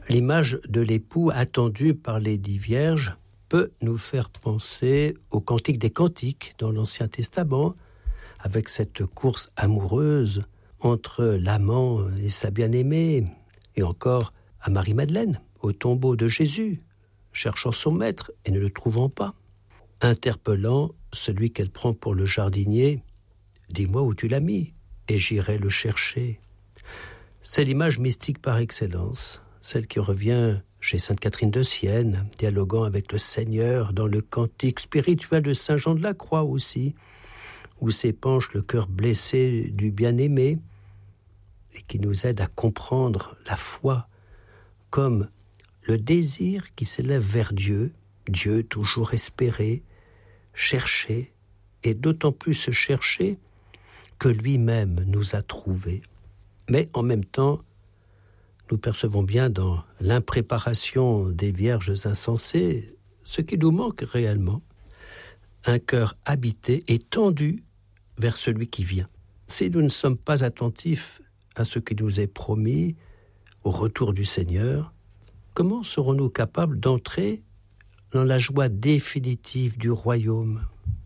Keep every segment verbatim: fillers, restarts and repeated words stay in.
L'image de l'époux attendu par les dix vierges peut nous faire penser au Cantique des Cantiques dans l'Ancien Testament, avec cette course amoureuse entre l'amant et sa bien-aimée, et encore à Marie-Madeleine, au tombeau de Jésus, cherchant son maître et ne le trouvant pas, interpellant celui qu'elle prend pour le jardinier. « Dis-moi où tu l'as mis, et j'irai le chercher. » C'est l'image mystique par excellence, celle qui revient chez sainte Catherine de Sienne, dialoguant avec le Seigneur dans le cantique spirituel de saint Jean de la Croix aussi, où s'épanche le cœur blessé du bien-aimé et qui nous aide à comprendre la foi comme le désir qui s'élève vers Dieu, Dieu toujours espéré, cherché, et d'autant plus se chercher que lui-même nous a trouvés. Mais en même temps, nous percevons bien dans l'impréparation des vierges insensées ce qui nous manque réellement, un cœur habité et tendu vers celui qui vient. Si nous ne sommes pas attentifs à ce qui nous est promis, au retour du Seigneur, comment serons-nous capables d'entrer dans la joie définitive du royaume ?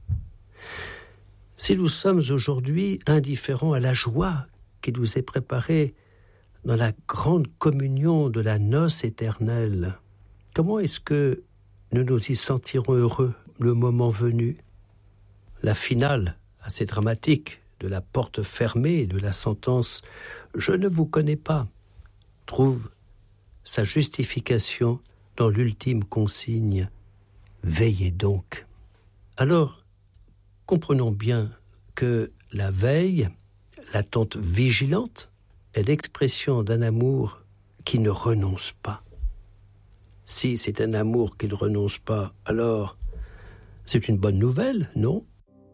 Si nous sommes aujourd'hui indifférents à la joie qui nous est préparée dans la grande communion de la noce éternelle, comment est-ce que nous nous y sentirons heureux le moment venu ? La finale assez dramatique de la porte fermée de la sentence « Je ne vous connais pas » trouve sa justification dans l'ultime consigne « Veillez donc ». Alors, comprenons bien que la veille, l'attente vigilante, est l'expression d'un amour qui ne renonce pas. Si c'est un amour qui ne renonce pas, alors c'est une bonne nouvelle, non ?